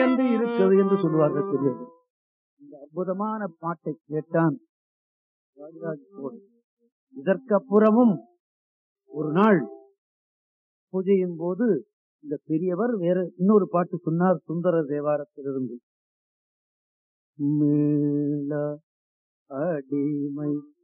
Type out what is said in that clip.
என்று இருக்கிறது என்று சொல்வார்கள் பெரியவர். இந்த அற்புதமான பாட்டை கேட்டான் ராஜராஜ. இதற்கப்புறமும் ஒரு நாள் பூஜையின் போது இந்த பெரியவர் வேற இன்னொரு பாட்டு சொன்னார் சுந்தர தேவாரத்திலிருந்து. மீள அடிமை